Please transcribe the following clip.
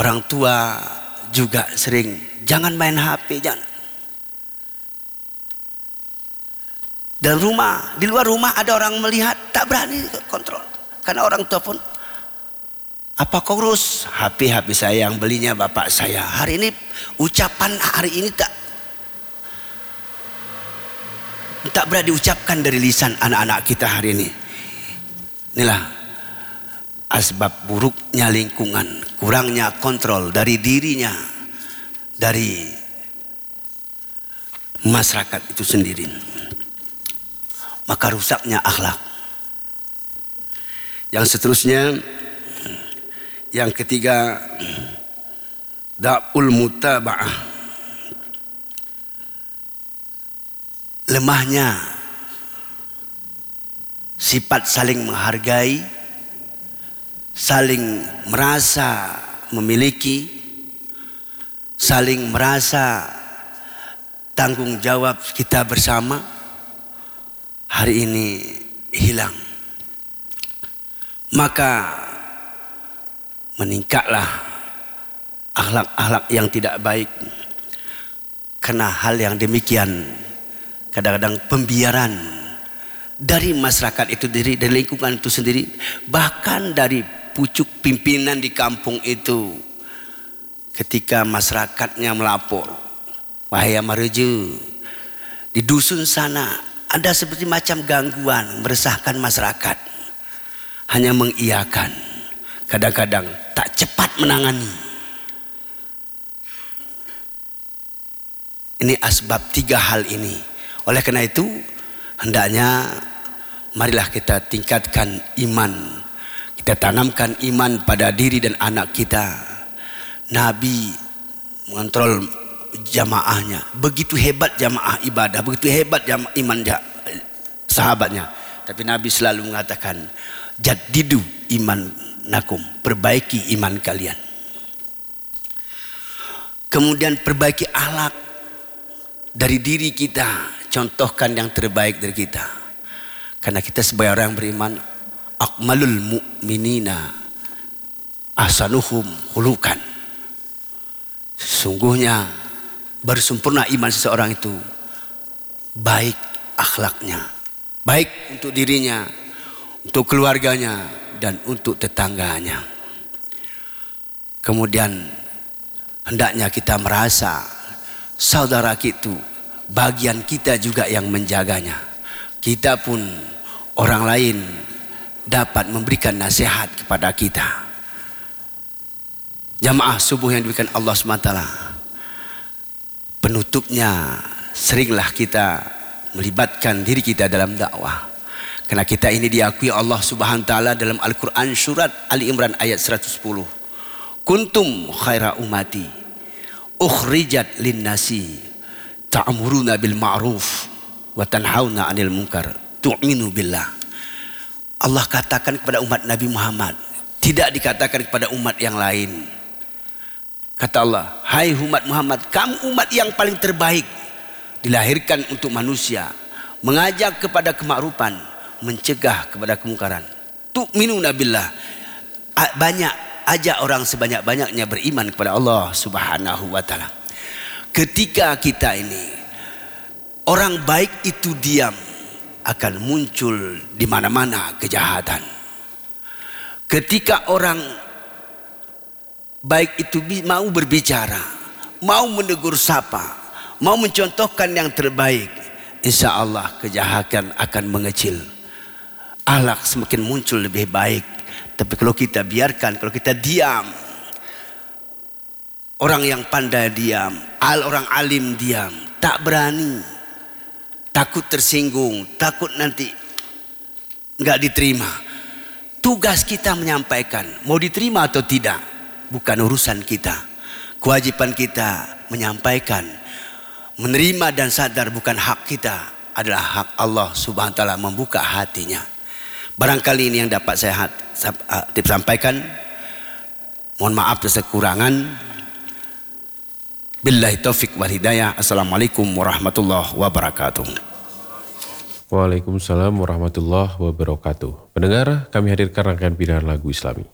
Orang tua juga sering, jangan main HP, jangan. Dalam rumah, di luar rumah ada orang melihat, tak berani kontrol. Karena orang tua pun, apa kau urus? HP saya yang belinya bapak saya. Hari ini, ucapan hari ini tak berani diucapkan dari lisan anak-anak kita hari ini. Inilah asbab buruknya lingkungan, kurangnya kontrol dari dirinya, dari masyarakat itu sendiri. Maka rusaknya akhlak. Yang seterusnya, yang ketiga, da'ul mutaba'ah. Lemahnya sifat saling menghargai, saling merasa memiliki, saling merasa tanggung jawab kita bersama, hari ini hilang. Maka meningkatlah akhlak-akhlak yang tidak baik. Karena hal yang demikian, kadang-kadang pembiaran dari masyarakat itu sendiri, dari lingkungan itu sendiri, bahkan dari pucuk pimpinan di kampung itu. Ketika masyarakatnya melapor, wahai Amarejo, di dusun sana ada seperti macam gangguan meresahkan masyarakat, hanya mengiyakan, kadang-kadang tak cepat menangani. Ini asbab tiga hal ini. Oleh karena itu, hendaknya marilah kita tingkatkan iman, kita tanamkan iman pada diri dan anak kita. Nabi mengontrol jamaahnya, begitu hebat jamaah ibadah, begitu hebat iman sahabatnya. Tapi Nabi selalu mengatakan, jaddidu iman nakum, perbaiki iman kalian. Kemudian perbaiki akhlak dari diri kita, contohkan yang terbaik dari kita. Karena kita sebagai orang beriman, akmalul mu'minina ahsanuhum khuluqan. Sesungguhnya bersempurna iman seseorang itu baik akhlaknya, baik untuk dirinya, untuk keluarganya, dan untuk tetangganya. Kemudian hendaknya kita merasa saudara kita, bagian kita juga yang menjaganya. Kita pun orang lain dapat memberikan nasihat kepada kita. Jamaah subuh yang diberikan Allah SWT, penutupnya seringlah kita melibatkan diri kita dalam dakwah. Karena kita ini diakui Allah Subhanahu wa taala dalam Al-Qur'an surat Ali Imran ayat 110. Kuntum khaira ummati ukhrijat linnasi ta'muruna bil ma'ruf wa tanhauna 'anil munkar tu'minu billah. Allah katakan kepada umat Nabi Muhammad, tidak dikatakan kepada umat yang lain. Kata Allah, hai umat Muhammad, kamu umat yang paling terbaik, dilahirkan untuk manusia, mengajak kepada kemakrufan, mencegah kepada kemungkaran. Tu'minuna billah, banyak ajak orang sebanyak-banyaknya beriman kepada Allah Subhanahu wa taala. Ketika kita ini orang baik itu diam, akan muncul di mana-mana kejahatan. Ketika orang baik itu mau berbicara, mau menegur sapa, mau mencontohkan yang terbaik, insya Allah kejahatan akan mengecil, akhlak semakin muncul lebih baik. Tapi kalau kita biarkan, kalau kita diam, orang yang pandai diam, orang alim diam, tak berani, takut tersinggung, takut nanti nggak diterima. Tugas kita menyampaikan, mau diterima atau tidak bukan urusan kita. Kewajiban kita menyampaikan, menerima dan sadar bukan hak kita, adalah hak Allah Subhanahu wa taala membuka hatinya. Barangkali ini yang dapat saya sampaikan. Mohon maaf atas kekurangan. Billahi taufik wal hidayah. Assalamualaikum warahmatullahi wabarakatuh. Waalaikumsalam warahmatullahi wabarakatuh. Pendengar, kami hadirkan rangkaian pilihan lagu Islami.